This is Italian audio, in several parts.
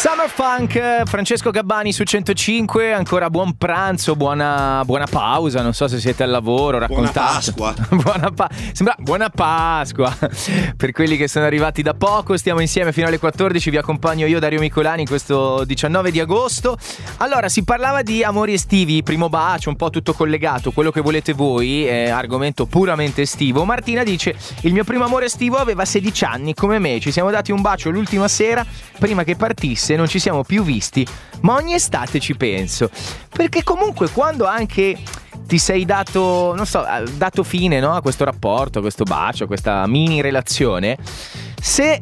Summer Funk, Francesco Gabbani su 105. Ancora buon pranzo, buona pausa. Non so se siete al lavoro, raccontate. Buona Pasqua. Sembra buona Pasqua. Per quelli che sono arrivati da poco, stiamo insieme fino alle 14. Vi accompagno io, Dario Micolani, in questo 19 di agosto. Allora, si parlava di amori estivi, primo bacio, un po' tutto collegato, quello che volete voi, argomento puramente estivo. Martina dice: il mio primo amore estivo aveva 16 anni, come me. Ci siamo dati un bacio l'ultima sera prima che partisse, non ci siamo più visti, ma ogni estate ci penso, perché comunque quando anche ti sei dato, non so, dato fine, no, a questo rapporto, a questo bacio, a questa mini relazione, se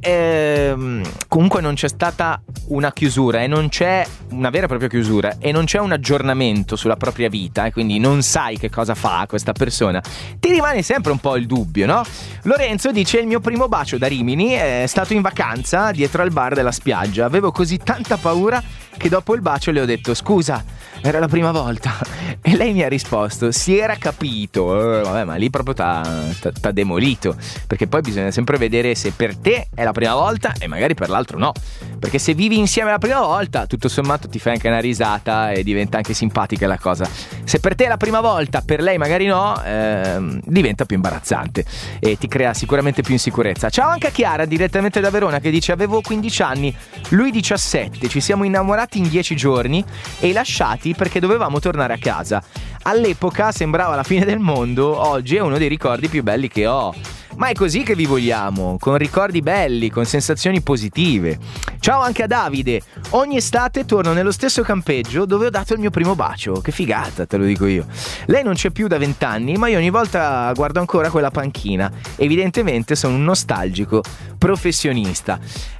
comunque non c'è stata una chiusura e non c'è una vera e propria chiusura e non c'è un aggiornamento sulla propria vita e quindi non sai che cosa fa questa persona, ti rimane sempre un po' il dubbio, no? Lorenzo dice: il mio primo bacio da Rimini è stato in vacanza dietro al bar della spiaggia. Avevo così tanta paura che dopo il bacio le ho detto: scusa, era la prima volta. E lei mi ha risposto: si era capito. Vabbè, ma lì proprio t'ha demolito, perché poi bisogna sempre vedere se per te è la prima volta e magari per l'altro no, perché se vivi insieme la prima volta tutto sommato ti fai anche una risata e diventa anche simpatica la cosa. Se per te è la prima volta, per lei magari no, diventa più imbarazzante e ti crea sicuramente più insicurezza. Ciao anche a Chiara direttamente da Verona, che dice: avevo 15 anni, lui 17, ci siamo innamorati in 10 giorni e lasciati perché dovevamo tornare a casa. All'epoca sembrava la fine del mondo, oggi è uno dei ricordi più belli che ho. Ma è così che vi vogliamo, con ricordi belli, con sensazioni positive. Ciao anche a Davide: ogni estate torno nello stesso campeggio dove ho dato il mio primo bacio. Che figata, te lo dico io. Lei non c'è più da 20 anni, ma io ogni volta guardo ancora quella panchina. Evidentemente sono un nostalgico professionista.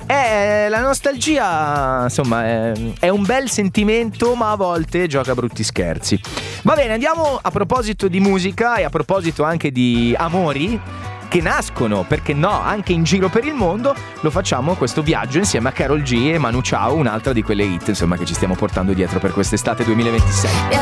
La nostalgia, insomma, è un bel sentimento, ma a volte gioca brutti scherzi. Va bene, andiamo, a proposito di musica e a proposito anche di amori che nascono, perché no, anche in giro per il mondo. Lo facciamo questo viaggio insieme a Karol G e Manu Chao, un'altra di quelle hit, insomma, che ci stiamo portando dietro per quest'estate 2026.